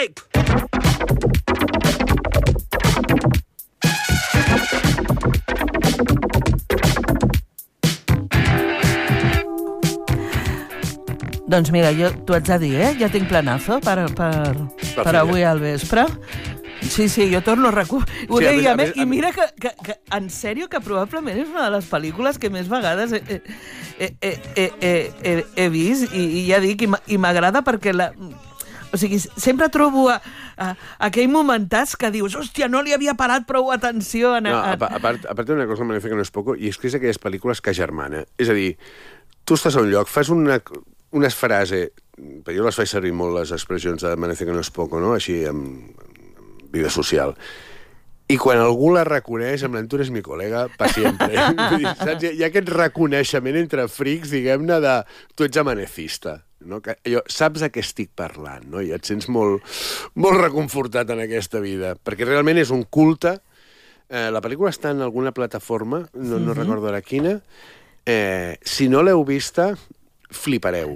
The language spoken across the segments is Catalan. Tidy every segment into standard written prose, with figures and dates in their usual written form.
tape! Doncs mira, t'ho haig de dir, ja tinc planazo per avui al vespre. Sí, jo torno a recuperar. Ho deia, i mira que en sèrio, que probablement és una de les pel·lícules que més vegades he vist, i ja dic, i m'agrada perquè o sigui, sempre trobo aquell momentàs que dius, hòstia, no li havia parat prou atenció. A part d'una cosa magnífica que no és poco, i és que és aquelles pel·lícules que germana. És a dir, tu estàs a un lloc, fas una frase, però jo les faig servir molt, les expressions de Amanece que no es poco, no? Així, en vida social. I quan algú la reconeix, em tu eres mi col·lega per sempre. Saps? Hi ha aquest reconeixement entre frics, diguem-ne, de tu ets amanecista. No? Saps a què estic parlant, no? I et sents molt reconfortat en aquesta vida, perquè realment és un culte. La pel·lícula està en alguna plataforma, no recordo ara quina. Si no l'heu vista, flipareu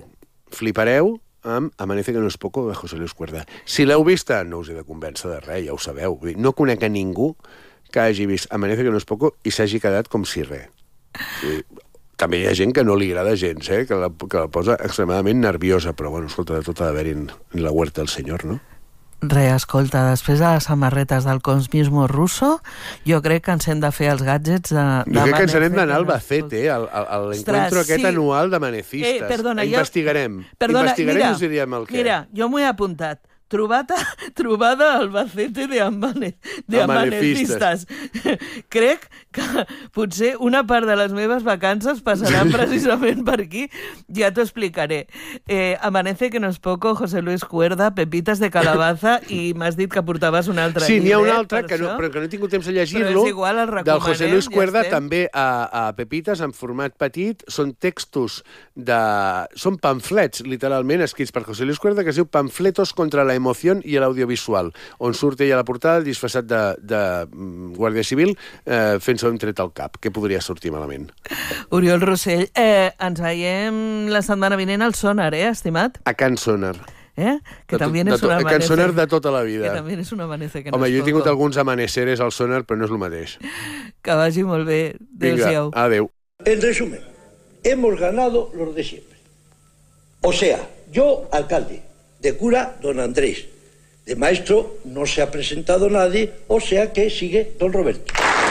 amb Amanece que no es poco, de José Luis Cuerda. Si l'heu vista, no us he de convèncer de res, ja ho sabeu. No conec a ningú que hagi vist Amanece que no es poco i s'hagi quedat com si res. També hi ha gent que no li agrada gens, que la posa extremadament nerviosa, però bueno, escolta, de tot ha d'haver en la huerta del senyor, no? Escolta, després de les samarretes del Cosmismo Russo, jo crec que ens hem de fer els gadgets de... Jo crec que ens n'hem d'anar al Albacete, a l'encuentro aquest anual d'amanefistes. Investigarem i us diríem el què. Mira, jo m'ho he apuntat. Trobada al Albacete de amanefistes. Crec que potser una part de les meves vacances passaran precisament per aquí. Ja t'ho explicaré. Amanece que no es poco, José Luis Cuerda, Pepitas de calabaza, i m'has dit que portaves un altre llibre. Sí, n'hi ha un altre, però que no he tingut temps de llegir-lo, del José Luis Cuerda, també a Pepitas, en format petit. Són textos són pamflets, literalment, escrits per José Luis Cuerda, que es diu Pamfletos contra la emoció i l'audiovisual, on surt ell a la portada disfressat de guàrdia civil fent-se un tret al cap. Què podria sortir malament? Oriol Rossell, ens veiem la setmana vinent al Sonar, estimat? A Can Sonar. Que també és una amanece. Can Sonar de tota la vida. Que també és una amanece que no Home, es jo he poco. tingut alguns amaneceres al Sonar, però no és el mateix. Que vagi molt bé. Adéu-siau. Vinga, adéu. En resumen, hemos ganado los de siempre. O sea, yo, alcalde, de cura, don Andrés. De maestro no se ha presentado nadie, o sea que sigue don Roberto.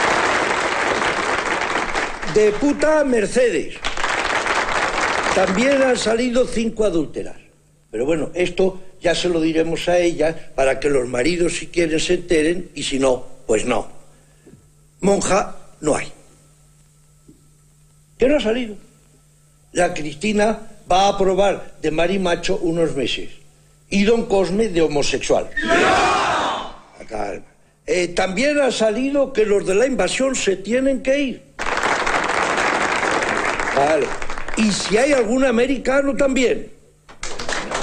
De puta, Mercedes. También han salido 5 adúlteras. Pero bueno, esto ya se lo diremos a ellas para que los maridos, si quieren, se enteren, y si no, pues no. Monja no hay. ¿Qué no ha salido? La Cristina va a probar de marimacho unos meses. Y don Cosme de homosexual. ¡No! Calma. También ha salido que los de la invasión se tienen que ir. Vale. Y si hay algún americano también.